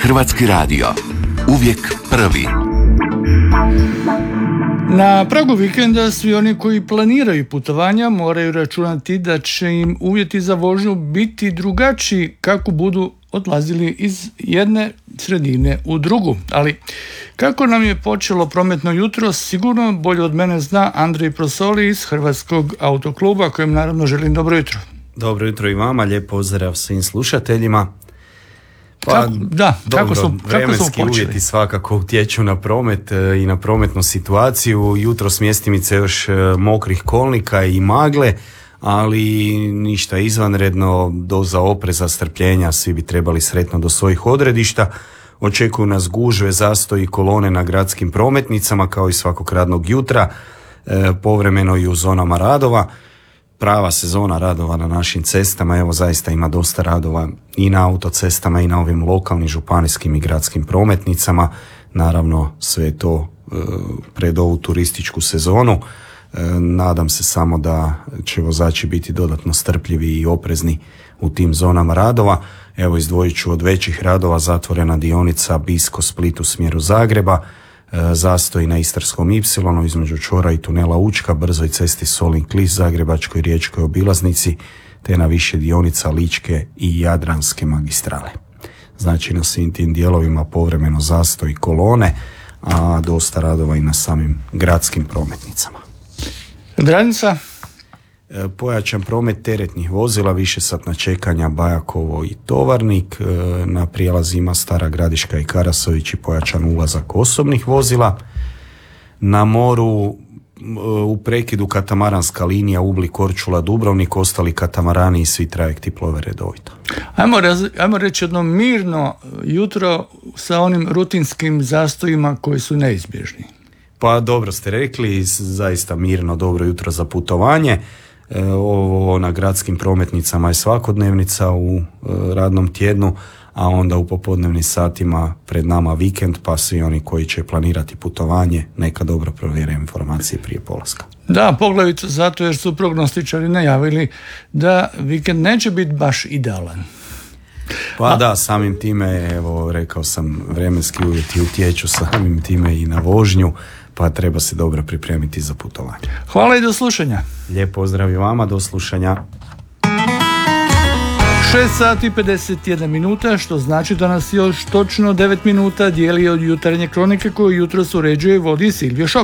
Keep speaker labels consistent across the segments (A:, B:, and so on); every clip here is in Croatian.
A: Hrvatski radio. Uvijek prvi.
B: Na pragu vikenda svi oni koji planiraju putovanja moraju računati da će im uvjeti za vožnju biti drugačiji kako budu odlazili iz jedne sredine u drugu. Ali kako nam je počelo prometno jutro, sigurno bolje od mene zna Andrej Prosoli iz Hrvatskog autokluba, kojem naravno želim dobro jutro.
C: Dobro jutro i vama, lijep pozdrav svim slušateljima.
B: Kako su
C: vremenski uvjeti svakako utječu na promet i na prometnu situaciju. Jutros mjestimice još mokrih kolnika i magle, ali ništa izvanredno, doza opreza, strpljenja, svi bi trebali sretno do svojih odredišta. Očekuju nas gužve, zastoji, kolone na gradskim prometnicama kao i svakog radnog jutra, povremeno i u zonama radova. Prava sezona radova na našim cestama, evo zaista ima dosta radova i na autocestama i na ovim lokalnim, županijskim i gradskim prometnicama. Naravno sve to pred ovu turističku sezonu. Nadam se samo da će vozači biti dodatno strpljivi i oprezni u tim zonama radova. Evo izdvojit ću od većih radova zatvorena dionica Bisko-Split u smjeru Zagreba, zastoji na Istarskom Ipsilonu između čvora i tunela Učka, brzoj cesti Solin-Klis, Zagrebačkoj riječkoj obilaznici, te na više dionica Ličke i Jadranske magistrale. Znači na svim tim dijelovima povremeno zastoj kolone, a dosta radova i na samim gradskim prometnicama.
B: Granica?
C: Pojačan promet teretnih vozila, višesatna čekanja Bajakovo i Tovarnik, na prijelazima Stara Gradiška i Karasović i pojačan ulazak osobnih vozila. Na moru u prekidu katamaranska linija Ubli, Korčula, Dubrovnik, ostali katamarani i svi trajekti plove redovito.
B: Ajmo reći jedno mirno jutro sa onim rutinskim zastojima koji su neizbježni.
C: Pa dobro ste rekli, zaista mirno dobro jutro za putovanje. Ovo na gradskim prometnicama je svakodnevnica u radnom tjednu, a onda u popodnevnim satima pred nama vikend, pa svi oni koji će planirati putovanje neka dobro provjere informacije prije polaska.
B: Da, poglavito zato jer su prognostičari najavili da vikend neće biti baš idealan.
C: Pa da, samim time, evo rekao sam, vremenski uvjeti utječu samim time i na vožnju, pa treba se dobro pripremiti za putovanje.
B: Hvala i do slušanja.
C: Lijep pozdrav i vama, do slušanja.
B: 6 sati i 51 minuta, što znači da nas još točno 9 minuta dijeli od jutarnje kronike koju jutros uređuje i vodi Silvio Šop.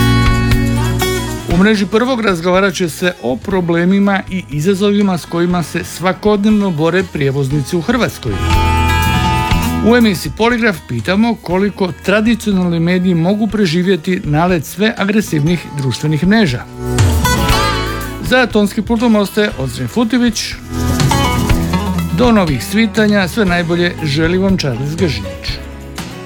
B: U mreži prvog razgovarat će se o problemima i izazovima s kojima se svakodnevno bore prijevoznici u Hrvatskoj. U emisiji Poligraf pitamo koliko tradicionalni mediji mogu preživjeti nalet sve agresivnih društvenih mreža. Za tonskim pultom ostaje Ozren Futivić. Do novih svitanja sve najbolje želi vam Charles Gažinić.